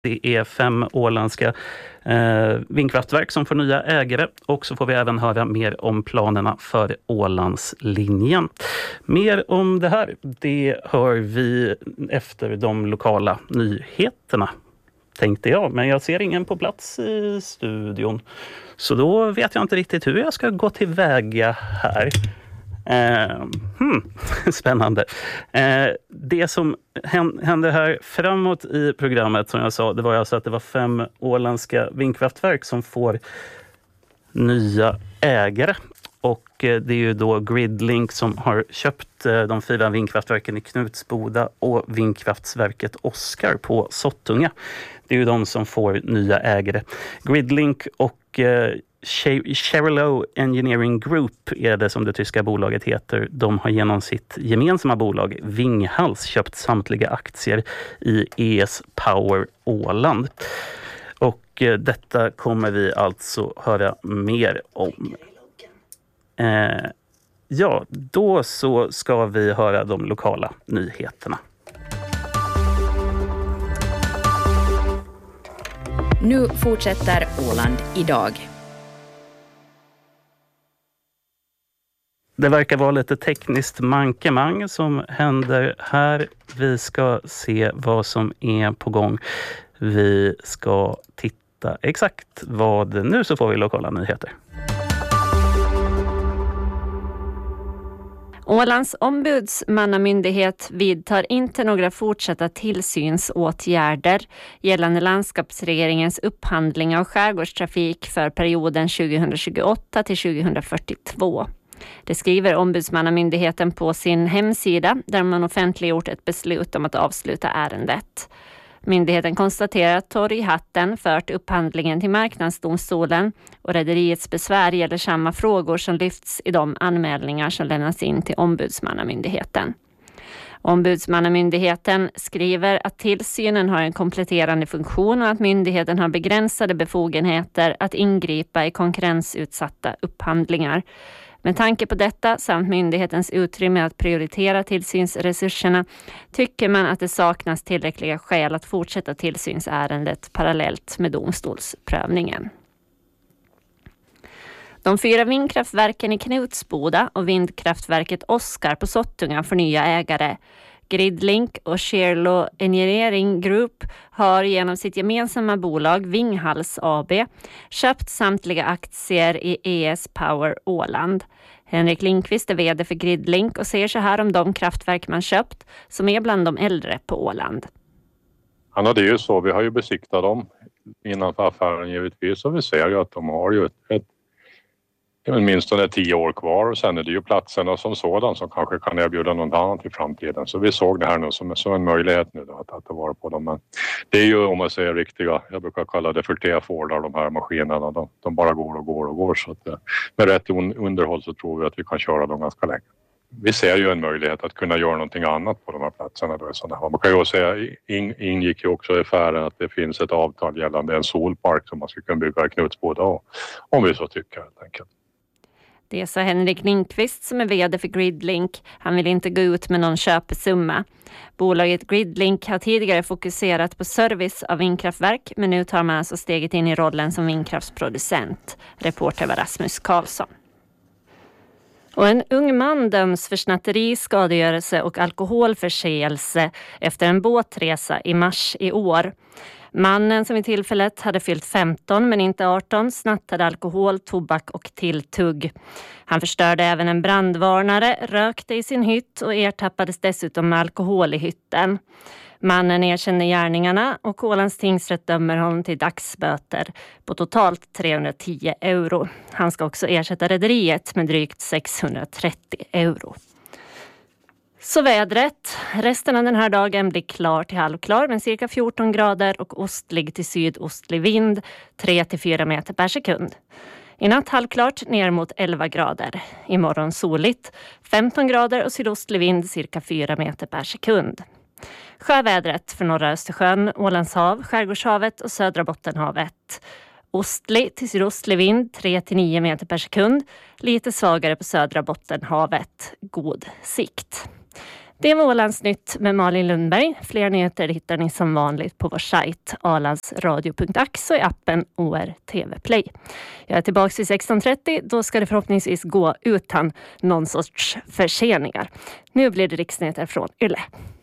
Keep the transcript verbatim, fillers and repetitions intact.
Det är fem åländska eh, vindkraftverk som får nya ägare, och så får vi även höra mer om planerna för Ålandslinjen. Mer om det här, det hör vi efter de lokala nyheterna, tänkte jag. Men jag ser ingen på plats i studion, så då vet jag inte riktigt hur jag ska gå tillväga här. Eh, hmm, spännande. Eh, det som hände här framåt i programmet, som jag sa, det var alltså att det var fem åländska vindkraftverk som får nya ägare. Och eh, det är ju då Gridlink som har köpt eh, de fyra vindkraftverken i Knutsboda och vindkraftsverket Oskar på Sottunga. Det är ju de som får nya ägare. Gridlink och eh, Cherlow Engineering Group är det som det tyska bolaget heter. De har genom sitt gemensamma bolag Vinghals köpt samtliga aktier i E S Power Åland. Och eh, detta kommer vi alltså höra mer om. Eh, ja, då så ska vi höra de lokala nyheterna. Nu fortsätter Åland idag. Det verkar vara lite tekniskt mankemang som händer här. Vi ska se vad som är på gång. Vi ska titta exakt vad... Nu så får vi lokala nyheter. Ålands ombudsmannamyndighet vidtar inte några fortsatta tillsynsåtgärder gällande landskapsregeringens upphandling av skärgårdstrafik för perioden tjugohundratjugoåtta till tjugohundrafyrtiotvå. Det skriver ombudsmannamyndigheten på sin hemsida, där man offentliggjort ett beslut om att avsluta ärendet. Myndigheten konstaterar att Torghatten fört upphandlingen till marknadsdomstolen, och rederiets besvär gäller samma frågor som lyfts i de anmälningar som lämnas in till ombudsmannamyndigheten. Ombudsmannamyndigheten skriver att tillsynen har en kompletterande funktion och att myndigheten har begränsade befogenheter att ingripa i konkurrensutsatta upphandlingar. Med tanke på detta samt myndighetens utrymme att prioritera tillsynsresurserna tycker man att det saknas tillräckliga skäl att fortsätta tillsynsärendet parallellt med domstolsprövningen. De fyra vindkraftverken i Knutsboda och vindkraftverket Oskar på Sottunga får nya ägare. Gridlink och Cherlow Engineering Group har genom sitt gemensamma bolag Vinghals A B köpt samtliga aktier i E S Power Åland. Henrik Lindqvist är vd för Gridlink och säger så här om de kraftverk man köpt, som är bland de äldre på Åland. Ja, det är ju så. Vi har ju besiktat dem innanför affären givetvis, och vi ser ju att de har ju ett, ett minst tio år kvar, och sen är det ju platserna som sådan som kanske kan erbjuda något annat i framtiden. Så vi såg det här nu som, som en möjlighet nu då, att, att ta vara på dem. Men det är ju, om man säger riktiga, jag brukar kalla det för T-Fordar, de här maskinerna. De, de bara går och går och går. Så att, med rätt underhåll så tror vi att vi kan köra dem ganska länge. Vi ser ju en möjlighet att kunna göra någonting annat på de här platserna. Då, sådana här. Man kan ju säga, in, ingick ju också i affären att det finns ett avtal gällande en solpark som man ska kunna bygga i Knutsboda, om vi så tycker helt enkelt. Det sa Henrik Lindqvist som är vd för Gridlink. Han vill inte gå ut med någon köpesumma. Bolaget Gridlink har tidigare fokuserat på service av vindkraftverk, men nu tar man alltså steget in i rollen som vindkraftsproducent. Reporter var Rasmus Karlsson. Och en ung man döms för snatteri, skadegörelse och alkoholförseelse efter en båtresa i mars i år. Mannen, som i tillfället hade fyllt femton men inte arton, snattade alkohol, tobak och tilltugg. Han förstörde även en brandvarnare, rökte i sin hytt och ertappades dessutom med alkohol i hytten. Mannen erkände gärningarna och Ålands tingsrätt dömer honom till dagsböter på totalt trehundratio euro. Han ska också ersätta rederiet med drygt sexhundratrettio euro. Så vädret. Resten av den här dagen blir klar till halvklar med cirka fjorton grader och ostlig till sydostlig vind, tre till fyra meter per sekund. I natt halvklart ner mot elva grader. Imorgon soligt, femton grader och sydostlig vind cirka fyra meter per sekund. Sjövädret för norra Östersjön, Ålandshav, Skärgårdshavet och södra Bottenhavet. Ostlig till sydostlig vind tre till nio meter per sekund. Lite svagare på södra Bottenhavet. God sikt. Det var Ålandsnytt med Malin Lundberg. Fler nyheter hittar ni som vanligt på vår sajt ålandsradio punkt ax och i appen O R T V Play. Jag är tillbaka vid sexton trettio. Då ska det förhoppningsvis gå utan någon sorts förseningar. Nu blir det riksnyheter från Yle.